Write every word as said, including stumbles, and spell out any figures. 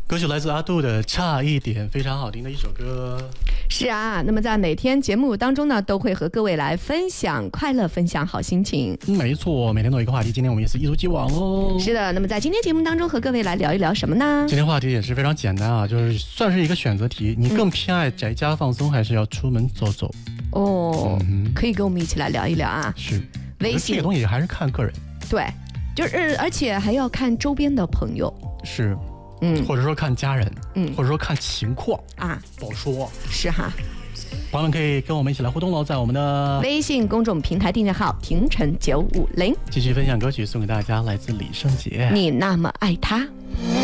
歌曲来自阿杜的《差一点》，非常好听的一首歌。 是啊，那么在每天节目当中呢，都会和各位来分享快乐，分享好心情。 没错，每天都有一个话题，今天我们也是一如既往喽。 是的，那么在今天节目当中和各位来聊一聊什么呢？ 今天话题也是非常简单啊，就是算是一个选择题，你更偏爱宅家放松，还是要出门走走？ 哦，嗯、可以跟我们一起来聊一聊啊。 是， 微信这个东西还是看个人。 对，就是而且还要看周边的朋友。 是。 嗯， 或者说看家人， 嗯， 或者说看情况啊， 不好说。 是哈， 朋友们可以跟我们一起来互动喽，在我们的微信公众平台订阅号婷晨九五零， 继续分享歌曲送给大家，来自李圣杰。 你那么爱他。